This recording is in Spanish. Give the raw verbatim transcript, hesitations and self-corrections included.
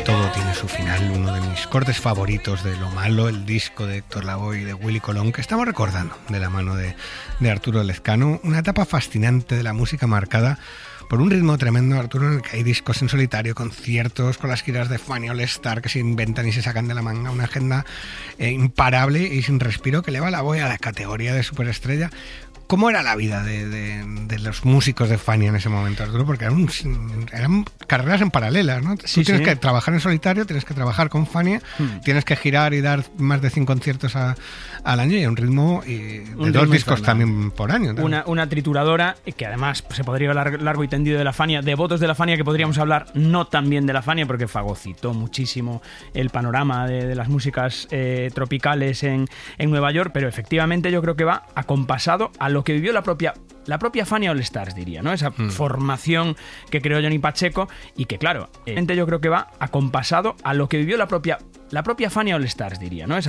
todo tiene su final, uno de mis cortes favoritos de Lo Malo, el disco de Héctor Lavoe y de Willy Colón, que estamos recordando de la mano de, de Arturo Lezcano, una etapa fascinante de la música marcada por un ritmo tremendo, Arturo, en el que hay discos en solitario, conciertos con las giras de Fania All Star que se inventan y se sacan de la manga, una agenda eh, imparable y sin respiro que eleva a Lavoe a la categoría de superestrella. ¿Cómo era la vida de, de, de los músicos de Fania en ese momento, Arturo? Porque eran, un, eran carreras en paralelas, ¿no? Sí, Tú tienes sí. que trabajar en solitario, tienes que trabajar con Fania, hmm. tienes que girar y dar más de cien conciertos a, al año y a un ritmo y de un dos ritmo discos infernal. También por año. ¿No? Una, una trituradora que además se podría hablar largo y tendido de la Fania, de votos de la Fania que podríamos hablar no tan bien de la Fania porque fagocitó muchísimo el panorama de, de las músicas eh, tropicales en, en Nueva York, pero efectivamente yo creo que va acompasado a lo que vivió la propia la propia Fania All Stars, diría, ¿no? Esa mm. formación que creó Johnny Pacheco y que, claro, eh, yo creo que va acompasado a lo que vivió la propia la propia Fania All Stars, diría, ¿no? Esa